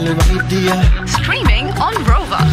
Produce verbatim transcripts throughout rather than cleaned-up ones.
Streaming on Rover.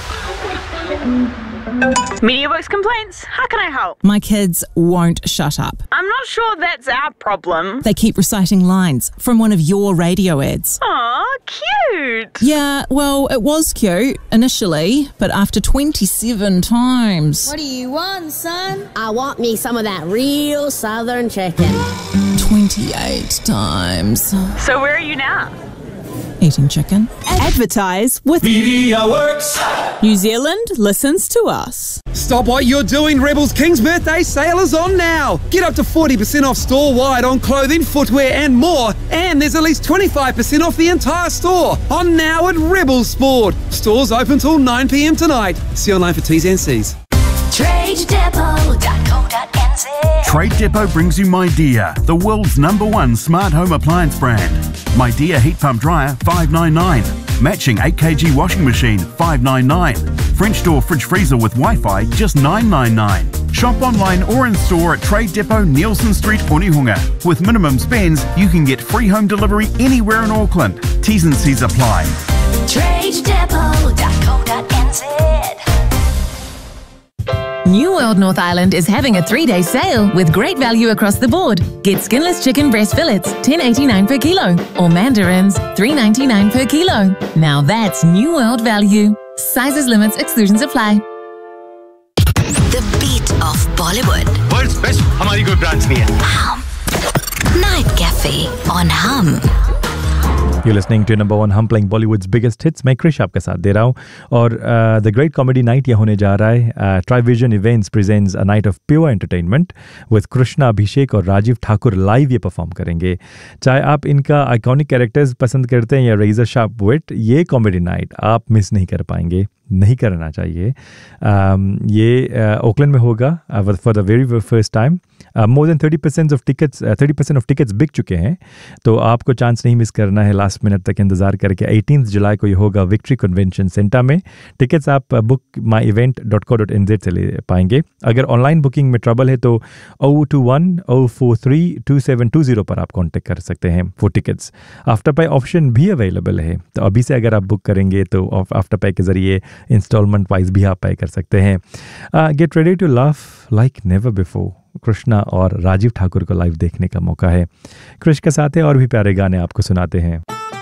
MediaWorks complaints. How can I help? My kids won't shut up. I'm not sure that's our problem. They keep reciting lines from one of your radio ads. Aw, cute. Yeah, well, it was cute initially, but after twenty-seven times. What do you want, son? I want me some of that real southern chicken. twenty-eight times. So where are you now? Eating chicken. Advertise with MediaWorks. New Zealand listens to us. Stop what you're doing. Rebels King's birthday sale is on now. Get up to forty percent off store-wide on clothing, footwear and more. And there's at least twenty-five percent off the entire store. On now at Rebel Sport. Stores open till nine p.m. tonight. See online for T's and C's. trade depot dot co dot n z. Trade Depot brings you MyDear, the world's number one smart home appliance brand. MyDear heat pump dryer, five ninety-nine. Matching eight kilogram washing machine, five ninety-nine. French door fridge freezer with Wi-Fi, just nine ninety-nine. Shop online or in store at Trade Depot, Nielsen Street, Onehunga. With minimum spends, you can get free home delivery anywhere in Auckland. T's and C's apply. trade depot dot co dot n z. New World North Island is having a three-day sale with great value across the board. Get skinless chicken breast fillets, ten eighty-nine per kilo, or mandarins, three ninety-nine per kilo. Now that's New World value. Sizes, limits, exclusions apply. The beat of Bollywood. World's best हमारी कोई branch नहीं है. Hum. Night Cafe on Hum. You're listening to number one Hum playing Bollywood's biggest hits. मैं क्रिश आपके साथ दे रहा हूँ और द ग्रेट कॉमेडी नाइट यह होने जा रहा है. ट्राइविजन events presents a night of pure entertainment with Krishna Abhishek और राजीव ठाकुर लाइव ये परफॉर्म करेंगे. चाहे आप इनका आइकॉनिक कैरेक्टर्स पसंद करते हैं या रेजर शार्प विट, ये कॉमेडी नाइट आप मिस नहीं कर पाएंगे, नहीं करना चाहिए. um, ये ओकलैंड uh, में होगा for the very first time. More than thirty percent of tickets thirty percent of tickets बिक चुके हैं, तो आपको चांस नहीं मिस करना है. लास्ट मिनट तक इंतजार करके एटीन जुलाई को ये होगा विक्ट्री कन्वेंशन सेंटर में. टिकट्स आप book my event dot co dot in Z से ले पाएंगे. अगर ऑनलाइन बुकिंग में ट्रबल है तो O two one O four three to seven to zero पर आप कॉन्टेक्ट कर सकते हैं फॉर टिकट्स. आफ्टर पे ऑप्शन भी अवेलेबल है, तो अभी से अगर आप बुक करेंगे तो आफ्टर पे के जरिए इंस्टॉलमेंट वाइज भी आप पे कर सकते हैं. Get ready to laugh like never before. Krishna और राजीव ठाकुर को लाइव देखने का मौका है. क्रिश के साथ है और भी प्यारे गाने आपको सुनाते हैं.